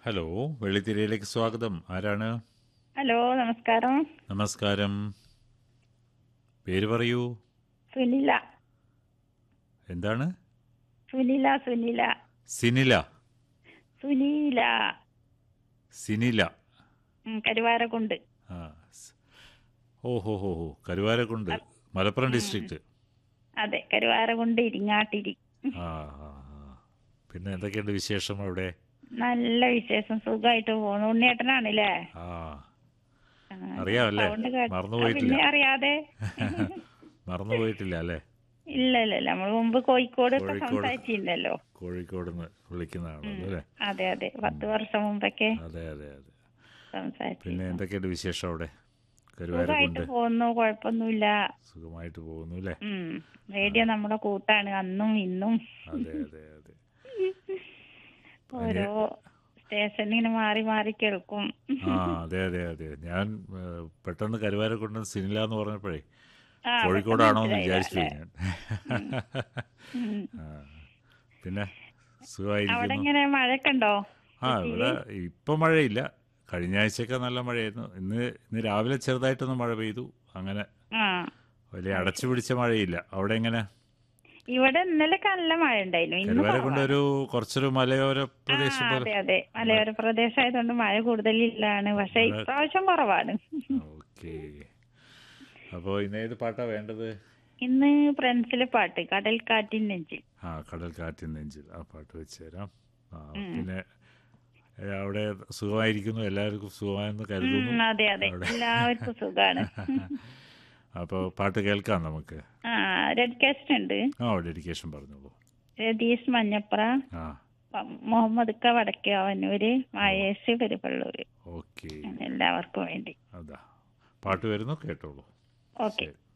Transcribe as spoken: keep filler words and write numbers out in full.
Hello, വെള്ളിത്തിരയിലേക്ക് സ്വാഗതം. ആരാണ്? Hello, നമസ്കാരം. നമസ്കാരം. പേര് പറയൂ. സുനില. എന്താണ്? സുനില സുനില സിനില. സുനീല. സിനില. ഉം, കരുവാരക്കുണ്ട്. ആ. സ്- ഓ ഹോ ഹോ ഹോ കരുവാരക്കുണ്ട്, അ- മലപ്പുറം ഉം, ഡിസ്ട്രിക്റ്റ്. അതെ, കരുവാരക്കുണ്ട് ഇരിങ്ങാട്ടിരി. ആ ആ ആ. പിന്നെ എന്തൊക്കെയുണ്ട് വിശേഷം അവിടെ? നല്ല വിശേഷം, സുഖമായിട്ട് പോകുന്നു. ഉണ്ണിയേട്ടനാണല്ലേ? ആ, ആ, ഞാൻ അറിയാമല്ലേ? സൗണ്ട് കേട്ട ആ, മറന്നുപോയിട്ടില്ല. പിന്നെ അറിയാതെ. മറന്നുപോയിട്ടില്ല അല്ലേ? ഇല്ല ഇല്ല ഇല്ല, നമ്മൾ മുമ്പ് കോഴിക്കോട് ഒക്കെ കോഴിക്കോട്. സംസാരിച്ചിട്ടുണ്ടല്ലോ. കോഴിക്കോട് നിന്ന് ഉം, വിളിക്കുന്നതാണല്ലോ അല്ലേ? അതെ അതെ, ഉം. പത്ത് വർഷം മുമ്പൊക്കെ അതെ അതെ അതെ. പിന്നെ സംസാരിച്ചിരുന്നു. എന്തൊക്കെയുണ്ട് വിശേഷം അവിടെ? സുഖമായിട്ട് കരുവാരക്കുണ്ട്. പോകുന്നു, കുഴപ്പമൊന്നുമില്ല. സുഖമായിട്ട് പോകുന്നു അല്ലേ? ഉം, ആ, റേഡിയോ നമ്മുടെ കൂട്ടാണ് അന്നും ഇന്നും. അതെ അതെ അതെ. ഓരോ അനിയ സ്റ്റേഷനിൽ ഇങ്ങനെ മാറി മാറി കേൾക്കും. ആ, അതെ അതെ അതെ. ഞാൻ ഏഹ്, പെട്ടെന്ന് കരുവാരക്കുണ്ട് സിനില എന്ന് പറഞ്ഞപ്പോഴേ ആ, പെട്ടെന്ന് കോഴിക്കോടാണോ എന്ന് മനസ്സിലായില്ല വിചാരിച്ചു അല്ലേ? പോയി ഞാൻ. ഉം, ഉം. ആ, പിന്നെ അവിടെ സുഖമായിരിക്കുന്നു. എങ്ങനെ മഴയൊക്കെ ഉണ്ടോ ആ, സിറ്റിയില്? ഇവിടെ ഇപ്പം മഴയില്ല. കഴിഞ്ഞ ആഴ്ചയൊക്കെ നല്ല മഴയായിരുന്നു. ഇന്ന് ഇന്ന് രാവിലെ ചെറുതായിട്ടൊന്ന് മഴ പെയ്തു. അങ്ങനെ ആ, വലിയ അത് അടച്ചു ശരി. പിടിച്ച മഴയില്ല. അവിടെ എങ്ങനെ? ഇവിടെ ഇന്നലെയൊക്കെ നല്ല മഴ ഉണ്ടായിരുന്നു, ഇന്ന് കരുവാരക്കുണ്ട് കുറവാണ്. ഒരു കുറച്ചൊരു മലയോര ആ, പ്രദേശം പോലെ. അതെ അതെ, മഴ മലയോര പ്രദേശമായതുകൊണ്ട് മഴ കൂടുതലില്ലാണ്, പക്ഷെ മഴ ഇപ്രാവശ്യം കുറവാണ്. ഓക്കെ. അപ്പോൾ ഇന്ന് ഏത് പാട്ടാ വേണ്ടത്? ഇന്ന് ഫ്രണ്ട്സിലെ പാട്ട് കടൽക്കാറ്റിൻ നെഞ്ചിൽ. ആ, കടൽ കാറ്റിൻ നെഞ്ചിൽ ആ പാട്ട് വെച്ച് തരാം. ആ, ഉം. പിന്നെ ഏ, അവിടെ സുഖമായിരിക്കുന്നു, എല്ലാവർക്കും സുഖമായെന്ന് കരുതുന്നു. ഉം, അതെ അതെ, അവിടെ എല്ലാവർക്കും സുഖാണ്. അപ്പോൾ പാട്ട് കേൾക്കാം നമുക്ക്. ആ, ഡെഡിക്കേഷൻ ഉണ്ട്. ആ, ഡെഡിക്കേഷൻ പറഞ്ഞോളൂ. രതീഷ് മഞ്ഞപ്ര, ആ, മുഹമ്മദ് ക വടക്കേവന്നൂര്, ഓ, മഹേഷ് പെരുപ്പള്ളൂര്. ഓക്കെ. അങ്ങനെ എല്ലാവർക്കും വേണ്ടി. അതാ പാട്ട് വരുന്നു, കേട്ടോളൂ. ഓക്കെ. ശരി.